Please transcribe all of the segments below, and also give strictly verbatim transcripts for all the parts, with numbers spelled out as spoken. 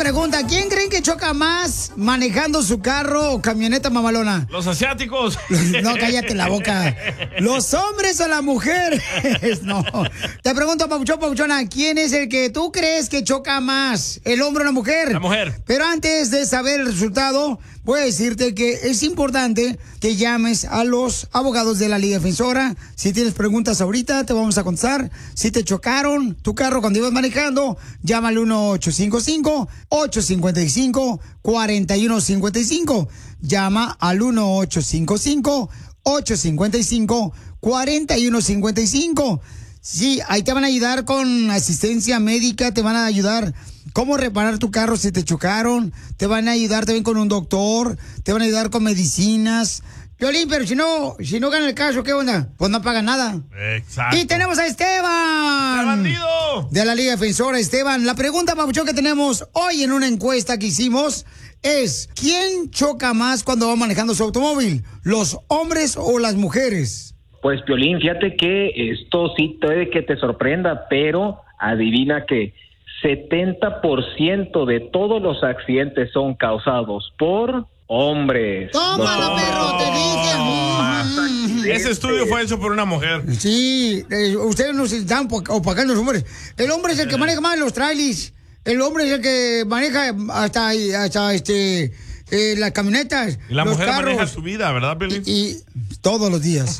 pregunta, ¿quién creen que choca más manejando su carro o camioneta mamalona? Los asiáticos. No, cállate la boca. ¿Los hombres o las mujeres? No. Te pregunto, Papuchón, Papuchona, ¿quién es el que tú crees que choca más? ¿El hombre o la mujer? La mujer. Pero antes de saber el resultado, voy a decirte que es importante que llames a los abogados de la Liga Defensora. Si tienes preguntas ahorita, te vamos a contestar. Si te chocaron tu carro cuando ibas manejando, llama al uno ocho cinco cinco, ocho cinco cinco, cuatro uno cinco cinco. Llama al uno ocho cinco cinco, ocho cinco cinco, cuatro uno cinco cinco. Sí, ahí te van a ayudar con asistencia médica, te van a ayudar cómo reparar tu carro si te chocaron, te van a ayudar también con un doctor, te van a ayudar con medicinas. Piolín, pero si no, si no gana el caso, ¿qué onda? Pues no paga nada. Exacto. Y tenemos a Esteban. ¡El bandido! De la Liga Defensora, Esteban. La pregunta, Papuchón, que tenemos hoy en una encuesta que hicimos es, ¿quién choca más cuando va manejando su automóvil? ¿Los hombres o las mujeres? Pues, Piolín, fíjate que esto sí puede que te sorprenda, pero adivina que setenta por ciento de todos los accidentes son causados por hombres. ¡Tómala, perro! Te dije. Ese estudio fue hecho por una mujer. Sí, eh, ustedes nos están opacando los hombres. El hombre es el que maneja más los trailers. El hombre es el que maneja hasta, hasta este... Eh, las camionetas, y la los mujer carros, maneja su vida, ¿verdad, Pelín? Y, y todos los días.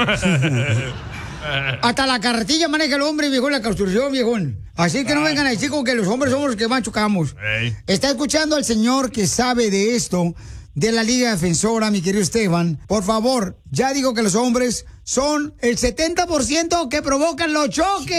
Hasta la carretilla maneja el hombre, viejo, la construcción, viejón. Así que no vengan a decir como que los hombres somos los que más chocamos. Hey. Está escuchando al señor que sabe de esto, de la Liga Defensora, mi querido Esteban. Por favor, ya digo que los hombres son el setenta por ciento que provocan los choques.